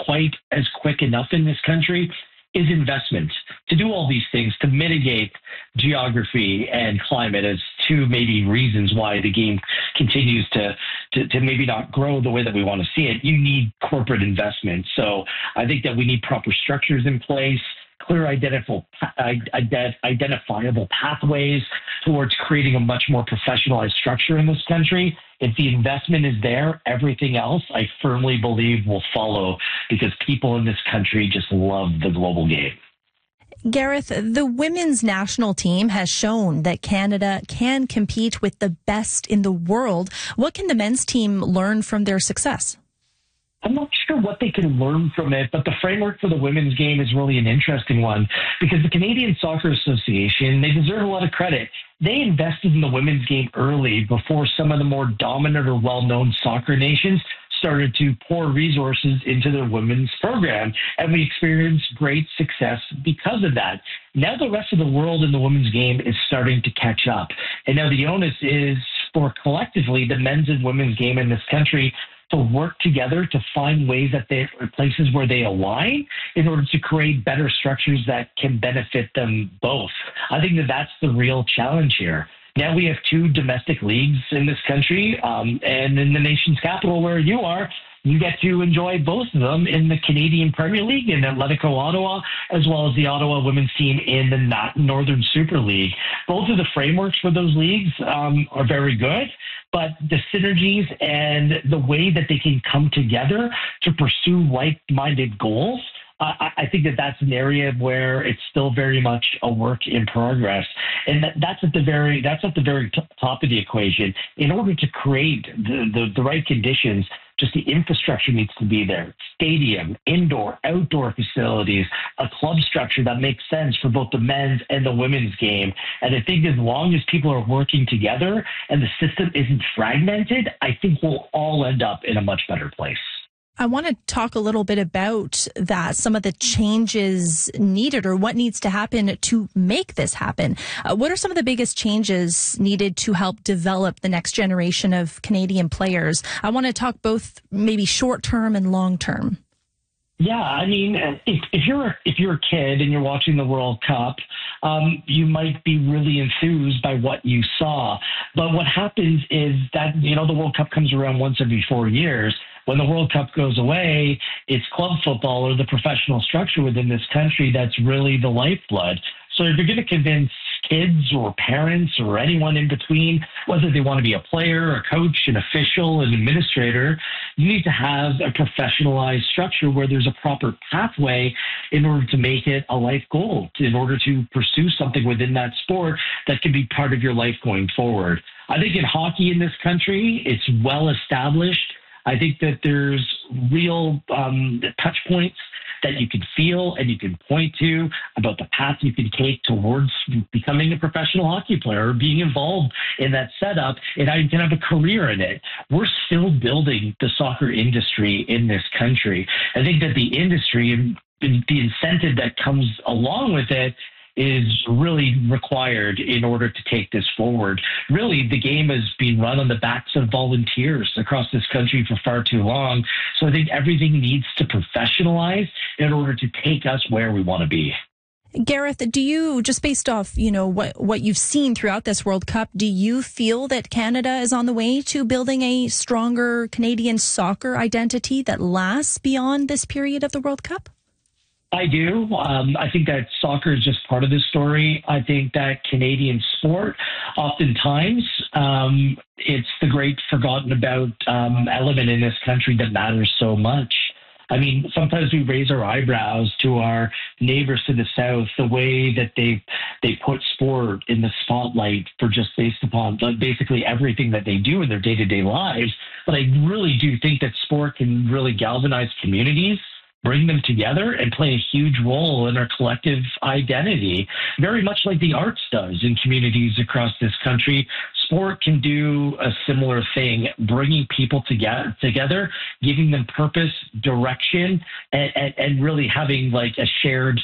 quite as quick enough in this country is investment to do all these things to mitigate geography and climate as two maybe reasons why the game continues to maybe not grow the way that we want to see it. You need corporate investment. So I think that we need proper structures in place, clear identifiable pathways towards creating a much more professionalized structure in this country. If the investment is there, everything else, I firmly believe, will follow because people in this country just love the global game. Gareth, the women's national team has shown that Canada can compete with the best in the world. What can the men's team learn from their success? I'm not sure what they can learn from it, but the framework for the women's game is really an interesting one because the Canadian Soccer Association, they deserve a lot of credit. They invested in the women's game early before some of the more dominant or well-known soccer nations started to pour resources into their women's program, and we experienced great success because of that. Now the rest of the world in the women's game is starting to catch up, and now the onus is for collectively the men's and women's game in this country to work together to find ways that they places where they align in order to create better structures that can benefit them both. I think that that's the real challenge here. Now we have two domestic leagues in this country, and in the nation's capital where you are, you get to enjoy both of them in the Canadian Premier League in Atletico Ottawa, as well as the Ottawa women's team in the Northern Super League. Both of the frameworks for those leagues are very good, but the synergies and the way that they can come together to pursue like-minded goals, I think that that's an area where it's still very much a work in progress, and that's at the very top of the equation. In order to create the right conditions, just the infrastructure needs to be there: stadium, indoor, outdoor facilities, a club structure that makes sense for both the men's and the women's game. And I think as long as people are working together and the system isn't fragmented, I think we'll all end up in a much better place. I want to talk a little bit about that, some of the changes needed or what needs to happen to make this happen. What are some of the biggest changes needed to help develop the next generation of Canadian players? I want to talk both maybe short term and long term. Yeah, I mean, if you're a kid and you're watching the World Cup, you might be really enthused by what you saw. But what happens is that, the World Cup comes around once every 4 years. When the World Cup goes away, it's club football or the professional structure within this country that's really the lifeblood. So if you're going to convince kids or parents or anyone in between, whether they want to be a player, a coach, an official, an administrator, you need to have a professionalized structure where there's a proper pathway in order to make it a life goal, in order to pursue something within that sport that can be part of your life going forward. I think in hockey in this country, it's well established. I think that there's real touch points that you can feel and you can point to about the path you can take towards becoming a professional hockey player or being involved in that setup and how you can have a career in it. We're still building the soccer industry in this country. I think that the industry and the incentive that comes along with it is really required in order to take this forward. Really, the game has been run on the backs of volunteers across this country for far too long. So I think everything needs to professionalize in order to take us where we want to be. Gareth, do you, just based off, what you've seen throughout this World Cup, do you feel that Canada is on the way to building a stronger Canadian soccer identity that lasts beyond this period of the World Cup? I do. I think that soccer is just part of the story. I think that Canadian sport, oftentimes, it's the great forgotten about element in this country that matters so much. I mean, sometimes we raise our eyebrows to our neighbors to the south, the way that they put sport in the spotlight for just based upon basically everything that they do in their day-to-day lives. But I really do think that sport can really galvanize communities, bring them together, and play a huge role in our collective identity, very much like the arts does in communities across this country. Sport can do a similar thing, bringing people together, giving them purpose, direction, and really having like a shared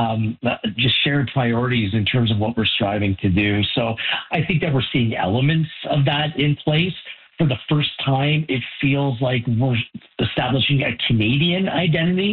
priorities in terms of what we're striving to do. So I think that we're seeing elements of that in place. For the first time, it feels like we're establishing a Canadian identity